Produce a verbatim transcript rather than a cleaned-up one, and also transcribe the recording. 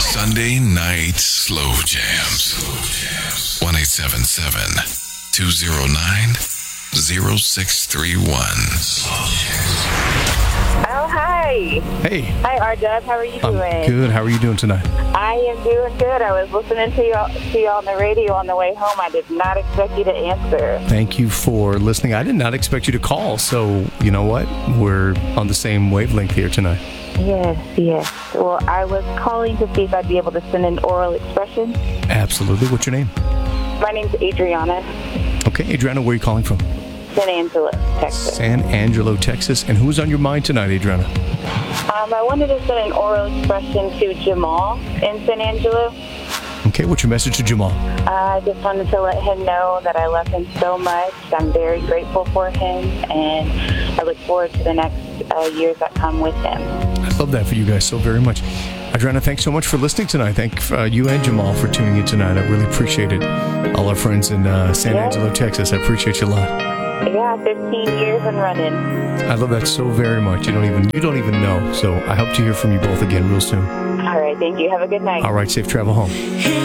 Sunday Night Slow Jams. one eight seven seven, two oh nine, oh six three one. Oh, hi. Hey. Hi, R-Dub. How are you I'm doing? good. How are you doing tonight? I am doing good. I was listening to y'all, to you on the radio on the way home. I did not expect you to answer. Thank you for listening. I did not expect you to call, so you know what? We're on the same wavelength here tonight. Yes, yes. Well, I was calling to see if I'd be able to send an oral expression. Absolutely. What's your name? My name's Adriana, Okay, Adriana, where are you calling from? San Angelo, Texas. San Angelo, Texas. And who's on your mind tonight, Adriana? Um, I wanted to send an oral expression to Jamal in San Angelo. Okay, what's your message to Jamal? I just wanted to let him know that I love him so much. I'm very grateful for him, and I look forward to the next uh, years that come with him. I love that for you guys so very much. Adriana, thanks so much for listening tonight. Thank uh, you and Jamal for tuning in tonight. I really appreciate it. All our friends in uh, San Yeah. Angelo, Texas, I appreciate you a lot. Yeah, fifteen years and running. I love that so very much. You don't even you don't even know. So I hope to hear from you both again real soon. All right, thank you. Have a good night. All right, safe travel home.